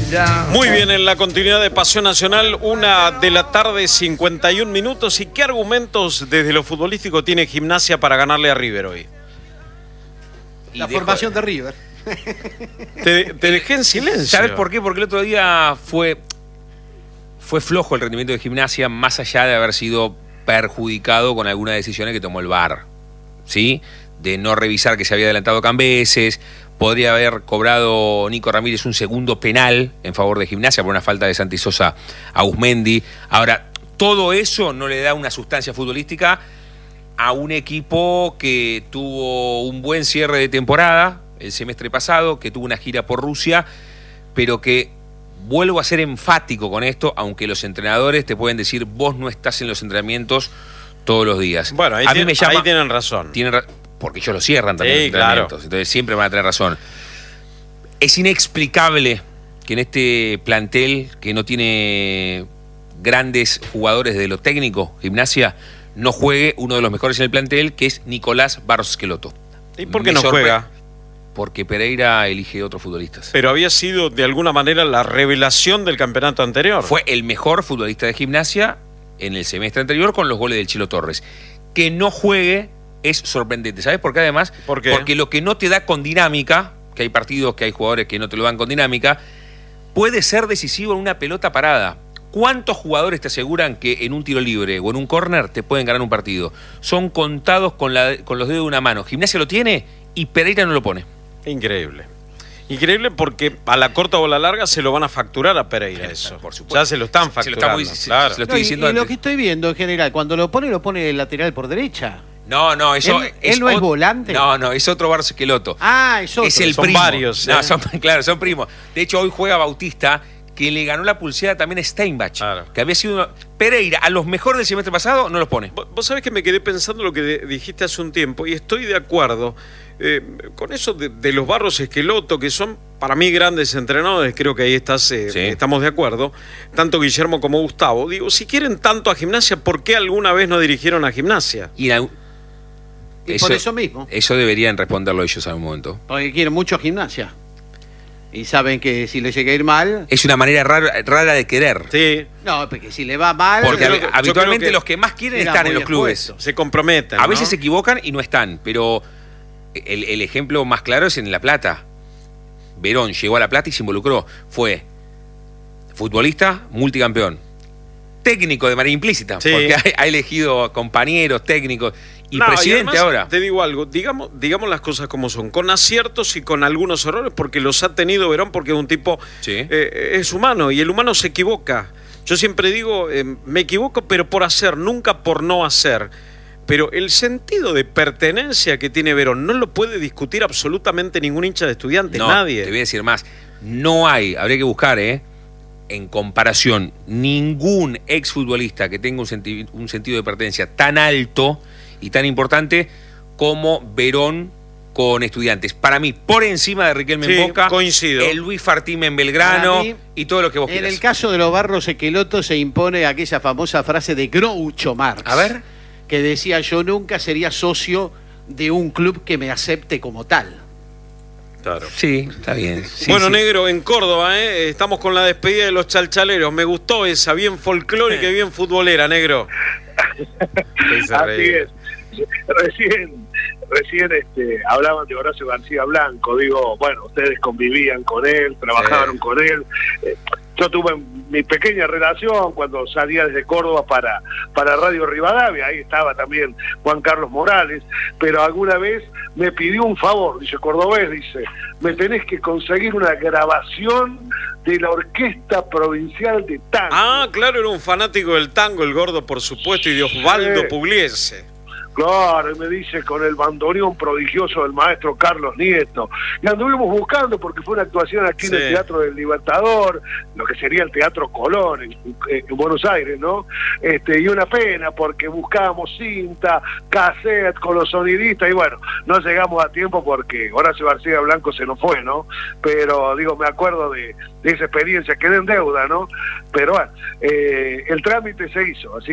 Ya. Muy bien, en la continuidad de Pasión Nacional, 1:51 p.m. ¿Y qué argumentos desde lo futbolístico tiene Gimnasia para ganarle a River hoy? La formación de River. Te dejé en silencio. ¿Sabes por qué? Porque el otro día fue flojo el rendimiento de Gimnasia, más allá de haber sido perjudicado con algunas decisiones que tomó el VAR, ¿sí? De no revisar que se había adelantado Cambeses. Podría haber cobrado Nico Ramírez un segundo penal en favor de Gimnasia por una falta de Santi Sosa a Uzmendi. Ahora, todo eso no le da una sustancia futbolística a un equipo que tuvo un buen cierre de temporada el semestre pasado, que tuvo una gira por Rusia, pero que, vuelvo a ser enfático con esto, aunque los entrenadores te pueden decir, vos no estás en los entrenamientos todos los días. Bueno, ahí tienen razón. Porque ellos lo cierran también, sí, los entrenamientos, claro. Entonces siempre van a tener razón. Es inexplicable que en este plantel, que no tiene grandes jugadores de lo técnico, Gimnasia, no juegue uno de los mejores en el plantel, que es Nicolás Barros Schelotto. ¿Y por qué no juega? Porque Pereira elige otros futbolistas. Pero había sido de alguna manera la revelación del campeonato anterior. Fue el mejor futbolista de Gimnasia en el semestre anterior con los goles del Chilo Torres. Que no juegue es sorprendente. ¿Sabes por qué además? ¿Por qué? Porque lo que no te da con dinámica, que hay partidos, que hay jugadores que no te lo dan con dinámica, puede ser decisivo en una pelota parada. ¿Cuántos jugadores te aseguran que en un tiro libre o en un córner te pueden ganar un partido? Son contados con los dedos de una mano. Gimnasia lo tiene y Pereira no lo pone. Increíble. Increíble, porque a la corta o a la larga se lo van a facturar a Pereira eso. Por supuesto. Ya se lo están facturando. Claro. Se lo estoy diciendo y antes. lo que estoy viendo en general, cuando lo pone el lateral por derecha. No, eso ¿Él no es volante? No, es otro Barros Schelotto. Ah, es otro. Es el Son primo. varios, ¿eh? No, son primos. De hecho, hoy juega Bautista, que le ganó la pulseada también a Steinbach. Claro. Que había sido Pereira, a los mejores del semestre pasado, no los pone. Vos sabés que me quedé pensando lo que dijiste hace un tiempo, y estoy de acuerdo con eso de los Barros Schelotto, que son para mí grandes entrenadores. Creo que ahí estamos de acuerdo, tanto Guillermo como Gustavo. Digo, si quieren tanto a Gimnasia, ¿por qué alguna vez no dirigieron a Gimnasia? Y por eso mismo. Eso deberían responderlo ellos en algún momento. Porque quieren mucho Gimnasia. Y saben que si le llega a ir mal... Es una manera rara de querer. Sí. No, porque si le va mal... Porque habitualmente los que más quieren están en los clubes. Se comprometen, A veces se equivocan y no están, pero el ejemplo más claro es en La Plata. Verón llegó a La Plata y se involucró. Fue futbolista, multicampeón. Técnico de manera implícita, sí, porque ha elegido compañeros, técnicos y presidente. Y además, ahora. Te digo algo, digamos las cosas como son, con aciertos y con algunos errores, porque los ha tenido Verón, porque es un tipo, sí, es humano, y el humano se equivoca. Yo siempre digo, me equivoco, pero por hacer, nunca por no hacer. Pero el sentido de pertenencia que tiene Verón no lo puede discutir absolutamente ningún hincha de Estudiantes, nadie. Te voy a decir más, no hay, habría que buscar, en comparación, ningún exfutbolista que tenga un sentido de pertenencia tan alto y tan importante como Verón con Estudiantes. Para mí, por encima de Riquelme en Boca, coincido. El Luis Fartime en Belgrano y todo lo que vos quieras. En el caso de los Barros Schelotto se impone aquella famosa frase de Groucho Marx. A ver. Que decía, yo nunca sería socio de un club que me acepte como tal. Claro. Sí, está bien. Sí, bueno, sí. Negro, en Córdoba, estamos con la despedida de los chalchaleros. Me gustó esa, bien folclórica y bien futbolera, Negro. Así es. Recién hablaban de Horacio García Blanco. Digo, bueno, ustedes convivían con él, trabajaron con él. Yo tuve mi pequeña relación cuando salía desde Córdoba para Radio Rivadavia, ahí estaba también Juan Carlos Morales, pero alguna vez me pidió un favor, dice Cordobés, dice, me tenés que conseguir una grabación de la Orquesta Provincial de Tango. Ah, claro, era un fanático del tango, el Gordo, por supuesto, y de Osvaldo Pugliese. Claro, y me dice con el bandoneón prodigioso del maestro Carlos Nieto. Y anduvimos buscando porque fue una actuación aquí en el Teatro del Libertador, lo que sería el Teatro Colón en Buenos Aires, ¿no? Y una pena porque buscábamos cinta, cassette con los sonidistas y bueno, no llegamos a tiempo porque Horacio García Blanco se nos fue, ¿no? Pero digo, me acuerdo de esa experiencia, quedé en deuda, ¿no? Pero bueno, el trámite se hizo, así